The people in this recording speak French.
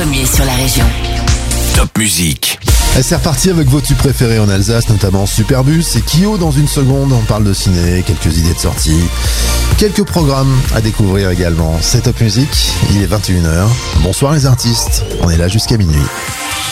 premier sur la région. Top Musique. Et c'est reparti avec vos tubes préférés en Alsace, notamment Superbus et Kyo. Dans une seconde, on parle de ciné, quelques idées de sortie, quelques programmes à découvrir également. C'est Top Musique, il est 21h. Bonsoir les artistes, on est là jusqu'à minuit.